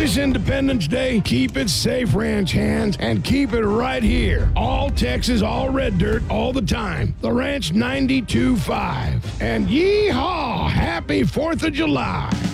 This Independence Day, keep it safe, ranch hands, and keep it right here. All Texas, all red dirt, all the time. The Ranch 92.5. And yeehaw! Happy 4th of July.